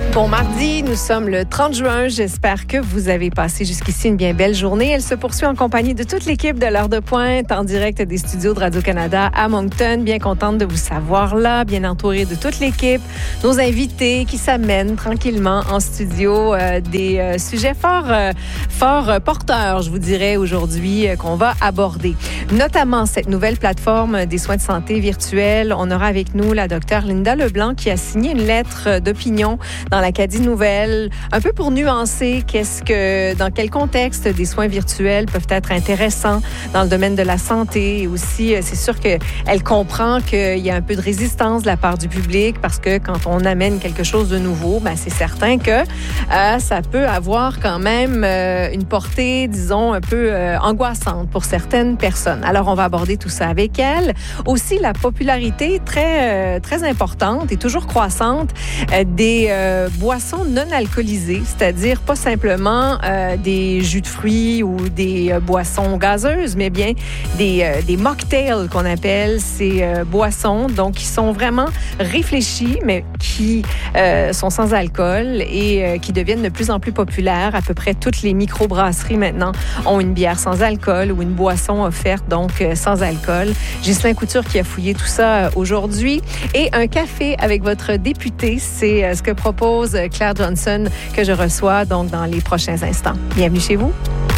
Bon mardi, nous sommes le 30 juin. J'espère que vous avez passé jusqu'ici une bien belle journée. Elle se poursuit en compagnie de toute l'équipe de l'heure de pointe en direct des studios de Radio-Canada à Moncton. Bien contente de vous savoir là, bien entourée de toute l'équipe. Nos invités qui s'amènent tranquillement en studio des sujets fort porteurs, je vous dirais, aujourd'hui, qu'on va aborder. Notamment cette nouvelle plateforme des soins de santé virtuels. On aura avec nous la docteure Linda Leblanc qui a signé une lettre d'opinion dans l'Acadie Nouvelle, un peu pour nuancer dans quel contexte des soins virtuels peuvent être intéressants dans le domaine de la santé. Et aussi, c'est sûr qu'elle comprend qu'il y a un peu de résistance de la part du public parce que quand on amène quelque chose de nouveau, c'est certain que ça peut avoir quand même une portée, disons, un peu angoissante pour certaines personnes. Alors, on va aborder tout ça avec elle. Aussi, la popularité très importante et toujours croissante des boissons non alcoolisées, c'est-à-dire pas simplement des jus de fruits ou des boissons gazeuses, mais bien des mocktails qu'on appelle ces boissons, donc qui sont vraiment réfléchies, mais qui sont sans alcool et qui deviennent de plus en plus populaires. À peu près toutes les microbrasseries maintenant ont une bière sans alcool ou une boisson offerte, donc sans alcool. Ghislain Couture qui a fouillé tout ça aujourd'hui. Et un café avec votre député, c'est ce que propose Claire Johnson que je reçois donc dans les prochains instants. Bienvenue chez vous.